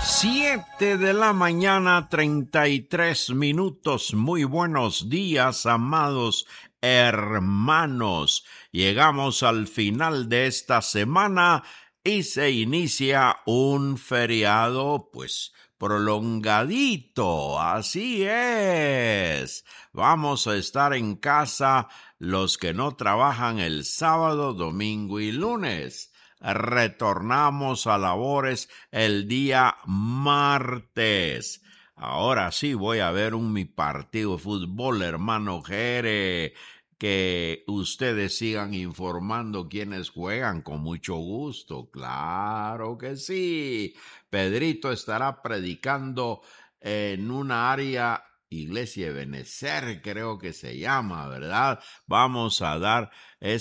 7 de la mañana, 33 minutos. Muy buenos días, amados hermanos. Llegamos al final de esta semana y se inicia un feriado, pues, prolongadito. Así es. Vamos a estar en casa los que no trabajan el sábado, domingo y lunes. Retornamos a labores el día martes. Ahora sí voy a ver mi partido de fútbol, hermano Jere. Que ustedes sigan informando quiénes juegan con mucho gusto. Claro que sí. Pedrito estará predicando en una área, Iglesia de Benecer, creo que se llama, ¿verdad? Vamos a dar